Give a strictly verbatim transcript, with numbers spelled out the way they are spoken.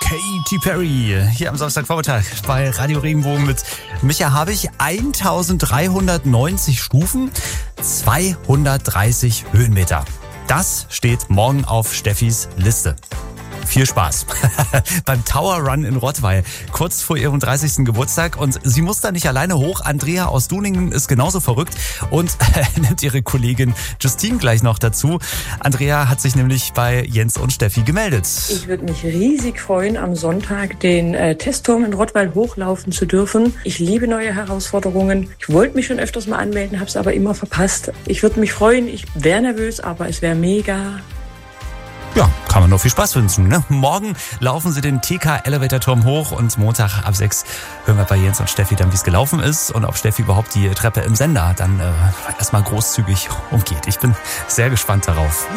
Katy Perry hier am Samstagvormittag bei Radio Regenbogen mit Micha Habich. eintausenddreihundertneunzig Stufen, zweihundertdreißig Höhenmeter. Das steht morgen auf Steffis Liste. Viel Spaß beim Tower Run in Rottweil, kurz vor ihrem dreißigsten Geburtstag. Und sie muss da nicht alleine hoch. Andrea aus Duningen ist genauso verrückt und nimmt ihre Kollegin Justine gleich noch dazu. Andrea hat sich nämlich bei Jens und Steffi gemeldet. Ich würde mich riesig freuen, am Sonntag den äh, Testturm in Rottweil hochlaufen zu dürfen. Ich liebe neue Herausforderungen. Ich wollte mich schon öfters mal anmelden, habe es aber immer verpasst. Ich würde mich freuen. Ich wäre nervös, aber es wäre mega. Ja, kann man nur viel Spaß wünschen. Ne? Morgen laufen sie den T K Elevator Turm hoch und Montag ab sechs hören wir bei Jens und Steffi dann, wie es gelaufen ist und ob Steffi überhaupt die Treppe im Sender dann äh, erstmal großzügig umgeht. Ich bin sehr gespannt darauf.